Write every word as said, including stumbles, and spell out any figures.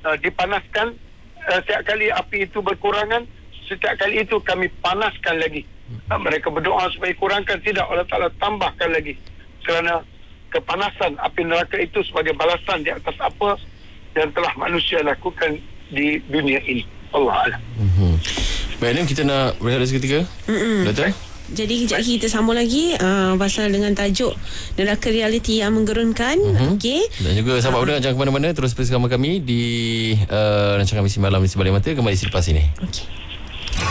uh, dipanaskan. Uh, setiap kali api itu berkurangan, setiap kali itu kami panaskan lagi. Uh, mereka berdoa supaya kurangkan, tidak, Allah Ta'ala tambahkan lagi. Kerana kepanasan api neraka itu sebagai balasan di atas apa yang telah manusia lakukan di dunia ini. Allah Alam. Mm-hmm. Baik, Nim, kita nak berehat seketika. Mm-mm. Betul? Jadi kejap lagi kita sambung lagi uh, pasal dengan tajuk neraka realiti yang menggerunkan. Mm-hmm. Okey. Dan juga sahabat muda, uh, jangan ke mana-mana, terus bersama kami di uh, rancangan Misi Malam di Sebalik Mata, kembali selepas ini. Okey.